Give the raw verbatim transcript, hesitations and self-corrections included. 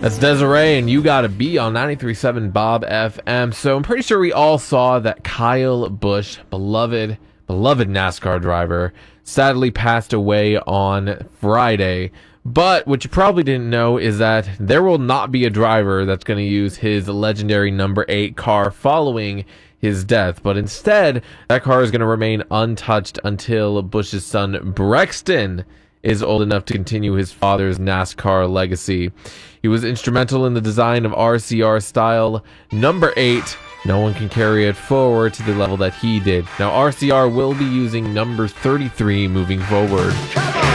That's Desiree, and you gotta be on ninety-three point seven Bob F M. So I'm pretty sure we all saw that Kyle Busch, beloved, beloved NASCAR driver, sadly passed away on Friday. But what you probably didn't know is that there will not be a driver that's going to use his legendary number eight car following his death. But instead, that car is going to remain untouched until Busch's son Brexton is old enough to continue his father's NASCAR legacy. He was instrumental in the design of R C R style number eight. No one can carry it forward to the level that he did. Now, R C R will be using number thirty-three moving forward.